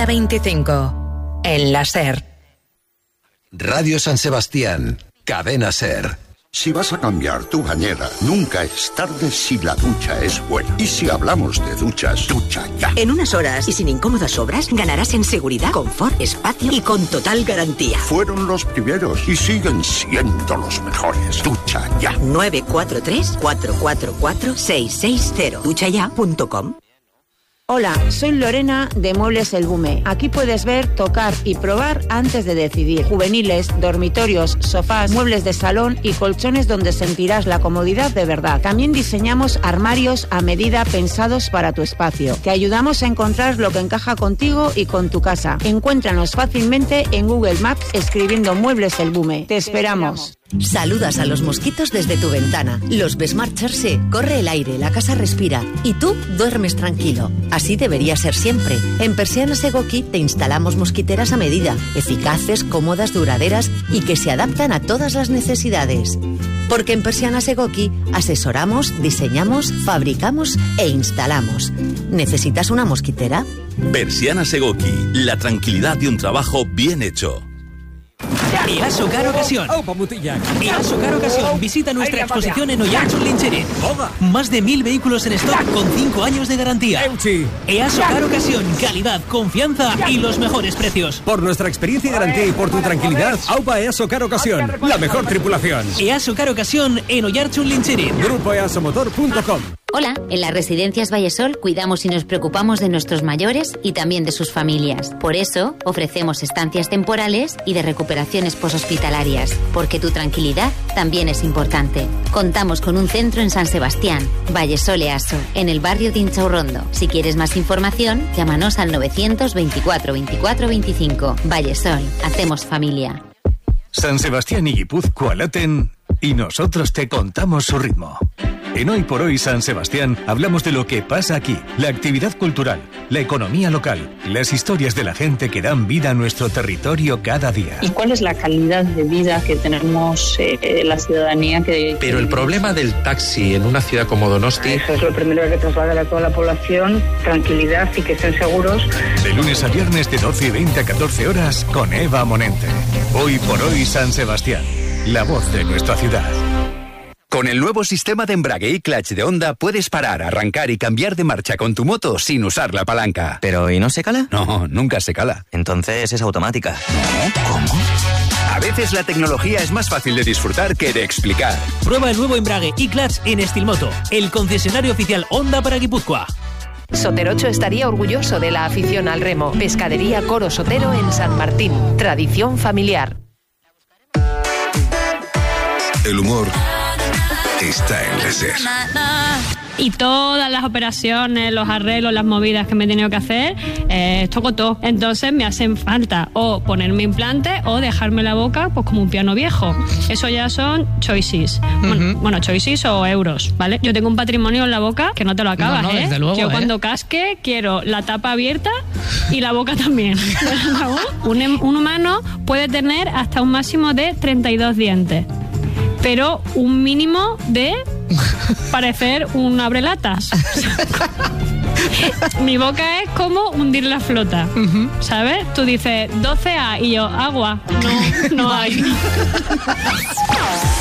hora 25. En la SER. Radio San Sebastián, Cadena SER. Si vas a cambiar tu bañera, nunca es tarde si la ducha es buena. Y si hablamos de duchas, ducha ya. En unas horas y sin incómodas obras, ganarás en seguridad, confort, espacio y con total garantía. Fueron los primeros y siguen siendo los mejores. Ducha ya. 943-444-660. duchaya.com. Hola, soy Lorena de Muebles El Bume. Aquí puedes ver, tocar y probar antes de decidir. Juveniles, dormitorios, sofás, muebles de salón y colchones donde sentirás la comodidad de verdad. También diseñamos armarios a medida pensados para tu espacio. Te ayudamos a encontrar lo que encaja contigo y con tu casa. Encuéntranos fácilmente en Google Maps escribiendo Muebles El Bume. Te esperamos. Saludas a los mosquitos desde tu ventana. Los ves marcharse, corre el aire, la casa respira y tú duermes tranquilo. Así debería ser siempre. En Persianas Egoki te instalamos mosquiteras a medida, eficaces, cómodas, duraderas y que se adaptan a todas las necesidades. Porque en Persianas Egoki asesoramos, diseñamos, fabricamos e instalamos. ¿Necesitas una mosquitera? Persianas Egoki, la tranquilidad de un trabajo bien hecho. EASO Car Ocasión. EASO Car Ocasión. Visita nuestra exposición en Oiartzun Lintxerin. Más de 1000 vehículos en stock con 5 años de garantía. EASO Car Ocasión. Calidad, confianza y los mejores precios. Por nuestra experiencia y garantía y por tu tranquilidad, AUPA EASO Car Ocasión. La mejor tripulación. EASO Car Ocasión en Oiartzun Lintxerin. Grupoeasomotor.com. Hola, en las Residencias Vallesol cuidamos y nos preocupamos de nuestros mayores y también de sus familias. Por eso, ofrecemos estancias temporales y de recuperaciones poshospitalarias, porque tu tranquilidad también es importante. Contamos con un centro en San Sebastián, Vallesol EASO, en el barrio de Inchaurrondo. Si quieres más información, llámanos al 924 24 25. Vallesol, hacemos familia. San Sebastián y Guipúzcoa laten y nosotros te contamos su ritmo. En Hoy por Hoy San Sebastián hablamos de lo que pasa aquí, la actividad cultural, la economía local, las historias de la gente que dan vida a nuestro territorio cada día. ¿Y cuál es la calidad de vida que tenemos la ciudadanía? Pero el problema del taxi en una ciudad como Donosti... Eso es lo primero que trasladar a toda la población, tranquilidad y que estén seguros. De lunes a viernes de 12:20 a 14 horas con Eva Monente. Hoy por Hoy San Sebastián, la voz de nuestra ciudad. Con el nuevo sistema de embrague y clutch de Honda puedes parar, arrancar y cambiar de marcha con tu moto sin usar la palanca. ¿Pero y no se cala? No, nunca se cala. Entonces es automática. ¿No? ¿Cómo? A veces la tecnología es más fácil de disfrutar que de explicar. Prueba el nuevo embrague y clutch en Estilmoto, el concesionario oficial Honda para Guipúzcoa. Soterocho estaría orgulloso de la afición al remo. Pescadería Coro Sotero en San Martín. Tradición familiar. El humor está en la SER. Y todas las operaciones, los arreglos, las movidas que me he tenido que hacer, toco todo. Entonces me hacen falta o ponerme implante o dejarme la boca pues como un piano viejo. Eso ya son choices. Bueno, choices o euros, ¿vale? Yo tengo un patrimonio en la boca que no te lo acabas, no, desde luego, Yo cuando casque quiero la tapa abierta y la boca también. Un humano puede tener hasta un máximo de 32 dientes. Pero un mínimo de parecer un abrelatas. Mi boca es como hundir la flota, ¿sabes? Tú dices 12A y yo, agua. No hay.